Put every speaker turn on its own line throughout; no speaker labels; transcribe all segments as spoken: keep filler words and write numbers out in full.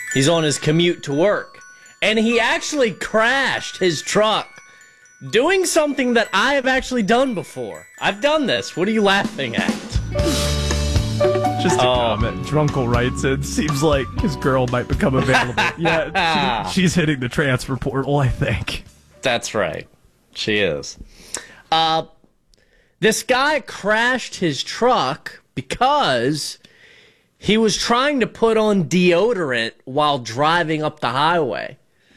He's on his commute to work. And he actually crashed his truck doing something that I have actually done before. I've done this. What are you laughing at?
Just a
Oh.
comment. Drunkle writes in, seems like his girl might become available. Yeah, she, she's hitting the transfer portal, I think.
That's right. She is. Uh, this guy crashed his truck because he was trying to put on deodorant while driving up the highway.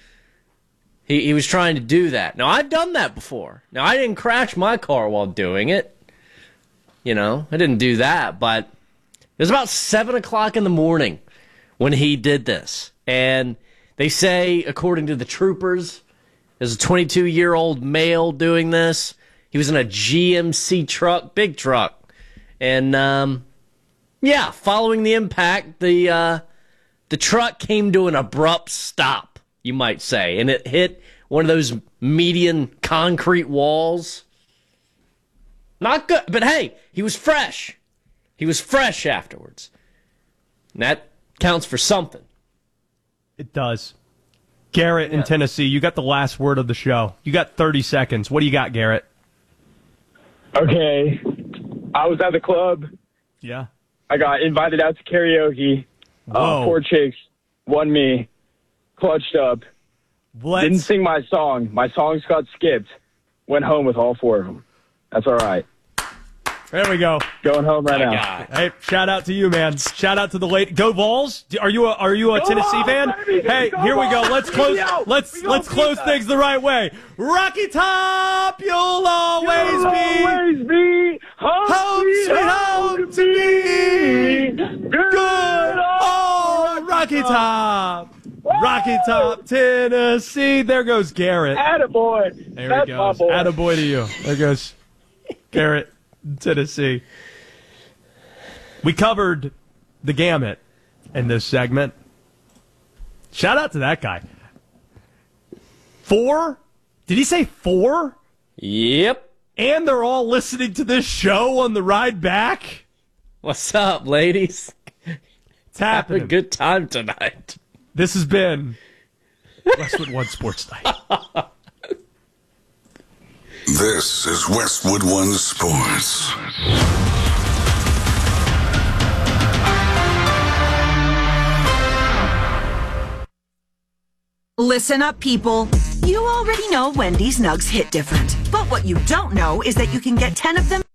He, he was trying to do that. Now, I've done that before. Now, I didn't crash my car while doing it. You know, I didn't do that, but it was about seven o'clock in the morning when he did this. And they say, according to the troopers, there's a twenty-two-year-old male doing this. He was in a G M C truck, big truck. And, um, yeah, following the impact, the uh, the truck came to an abrupt stop, you might say. And it hit one of those median concrete walls. Not good, but hey, he was fresh. He was fresh afterwards. And that counts for something.
It does. Garrett in
Yeah.
Tennessee, you got the last word of the show. You got thirty seconds. What do you got, Garrett?
Okay. I was at the club.
Yeah.
I got invited out to karaoke.
Whoa.
Uh, four chicks, one me, clutched up.
Let's,
Didn't sing my song. My songs got skipped. Went home with all four of them. That's all right.
There we go.
Going home right
My
now.
God.
Hey, shout out to you, man. Shout out to the late. Go Vols! Are you a, are you a
Go
Tennessee
Vols,
fan?
baby!
Hey,
Go
here we go.
Vols!
Let's close.
Yo,
Let's
we gonna
let's close
beat
things the right way. Rocky Top, you'll always
You'll
be
always be home,
home, sweet home to me. Good old Rocky Top, Rocky Top, Tennessee. There goes Garrett.
Attaboy.
There
That's
he
my
goes.
boy.
Attaboy to you. There goes Garrett, Tennessee. We covered the gamut in this segment. Shout out to that guy. Four? Did he say four?
Yep.
And they're all listening to this show on the ride back?
What's up, ladies?
It's
Have a
happening.
good time tonight.
This has been Westwood One Sports Night.
This is Westwood One Sports.
Listen up, people. You already know Wendy's Nugs hit different. But what you don't know is that you can get ten of them